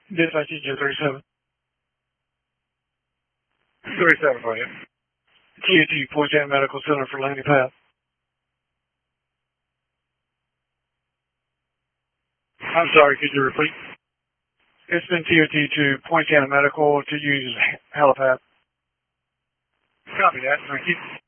Dispatch EJ 37. 37 for you. TAT, Poinciana Medical Center for Lanny Path. I'm sorry, could you repeat? It's been TOT to Poinciana Medical to use Helipath. Copy that, thank you.